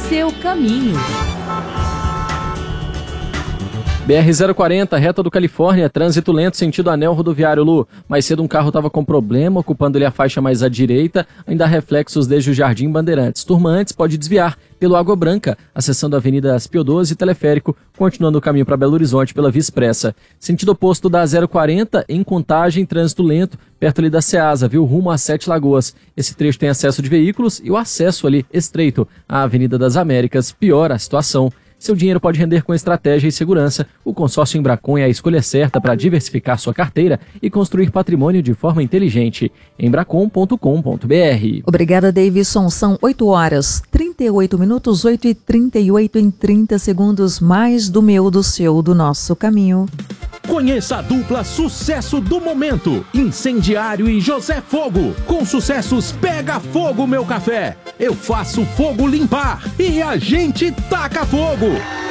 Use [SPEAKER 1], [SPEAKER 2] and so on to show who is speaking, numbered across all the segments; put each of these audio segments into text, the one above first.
[SPEAKER 1] seu caminho.
[SPEAKER 2] BR-040, reta do Califórnia, trânsito lento sentido anel rodoviário, Lu. Mais cedo um carro estava com problema, ocupando-lhe a faixa mais à direita, ainda há reflexos desde o Jardim Bandeirantes. Turma antes pode desviar pelo Água Branca, acessando a Avenida Pio XII e Teleférico, continuando o caminho para Belo Horizonte pela Via Expressa. Sentido oposto da 040, em Contagem, trânsito lento, perto ali da Ceasa, viu? Rumo a Sete Lagoas. Esse trecho tem acesso de veículos e o acesso ali estreito à Avenida das Américas piora a situação. Seu dinheiro pode render com estratégia e segurança. O consórcio Embracon é a escolha certa para diversificar sua carteira e construir patrimônio de forma inteligente. Embracon.com.br.
[SPEAKER 3] Obrigada, Davidson. São 8 horas, 38 minutos, 8h38 em 30 segundos. Mais do meu, do seu, do nosso caminho.
[SPEAKER 4] Conheça a dupla sucesso do momento, Incendiário e José Fogo. Com sucessos Pega Fogo Meu Café, Eu Faço Fogo Limpar e A Gente Taca Fogo.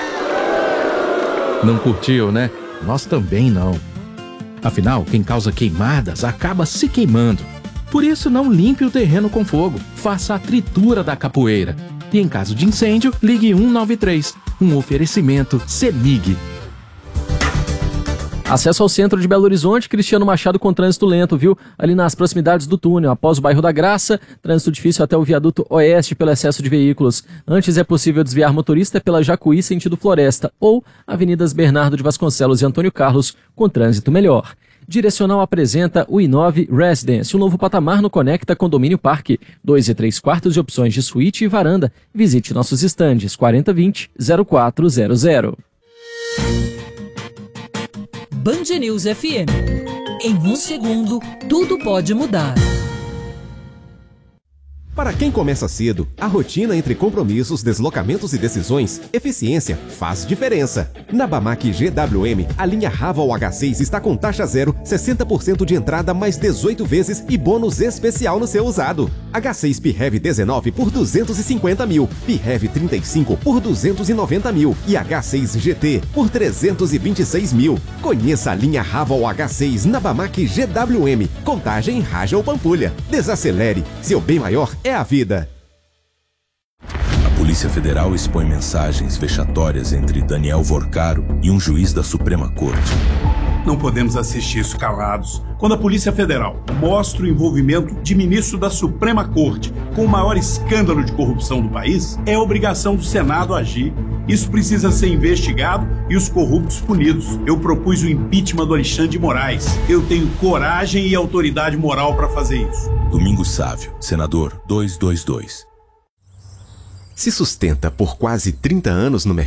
[SPEAKER 4] Não curtiu, né? Nós também não. Afinal, quem causa queimadas acaba se queimando. Por isso, não limpe o terreno com fogo. Faça a tritura da capoeira. E em caso de incêndio, ligue 193. Um oferecimento CEMIG.
[SPEAKER 2] Acesso ao centro de Belo Horizonte, Cristiano Machado com trânsito lento, viu? Ali nas proximidades do túnel, após o bairro da Graça, trânsito difícil até o viaduto oeste pelo excesso de veículos. Antes é possível desviar motorista pela Jacuí sentido Floresta ou Avenidas Bernardo de Vasconcelos e Antônio Carlos com trânsito melhor. Direcional apresenta o Inove Residence, um novo patamar no Conecta Condomínio Parque. 2 e 3 quartos de opções de suíte e varanda. Visite nossos estandes 4020-0400.
[SPEAKER 1] Band News FM. Em um segundo, tudo pode mudar.
[SPEAKER 5] Para quem começa cedo, a rotina entre compromissos, deslocamentos e decisões, eficiência faz diferença. Na Bamac GWM, a linha Raval H6 está com taxa zero, 60% de entrada mais 18 vezes e bônus especial no seu usado. H6 PHEV 19 por 250 mil, PHEV 35 por 290 mil e H6 GT por 326 mil. Conheça a linha Raval H6 na Bamac GWM, Contagem, Raja ou Pampulha. Desacelere, seu bem maior é a vida.
[SPEAKER 6] A Polícia Federal expõe mensagens vexatórias entre Daniel Vorcaro e um juiz da Suprema Corte.
[SPEAKER 7] Não podemos assistir isso calados. Quando a Polícia Federal mostra o envolvimento de ministro da Suprema Corte com o maior escândalo de corrupção do país, é obrigação do Senado agir. Isso precisa ser investigado e os corruptos punidos. Eu propus o impeachment do Alexandre de Moraes. Eu tenho coragem e autoridade moral para fazer isso.
[SPEAKER 6] Domingos Sávio, senador 222.
[SPEAKER 5] Se sustenta por quase 30 anos no mercado.